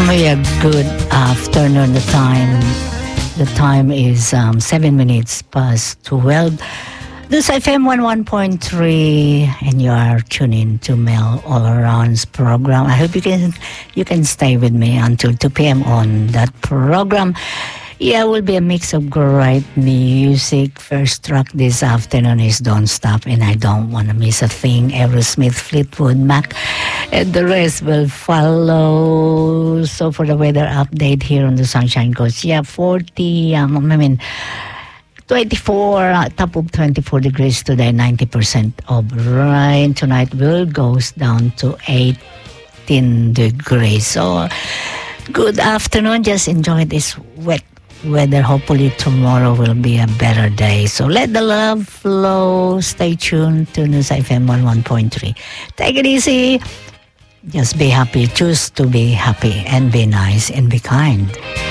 me a good afternoon. The time is 7 minutes past 12. This FM 11.3, and you are tuning to Mel All Around's program. I hope you can stay with me until 2 p.m. on that program. Yeah, it will be a mix of great music. First track this afternoon is Don't Stop, and I Don't Want to Miss a Thing, Aerosmith, Fleetwood Mac, and the rest will follow. So for the weather update here on the Sunshine Coast, 24, top of 24 degrees today, 90% of rain. Tonight will goes down to 18 degrees. So good afternoon. Just enjoy this wet weather. Hopefully tomorrow will be a better day. So let the love flow. Stay tuned to News FM 11.3. Take it easy. Just be happy. Choose to be happy and be nice and be kind.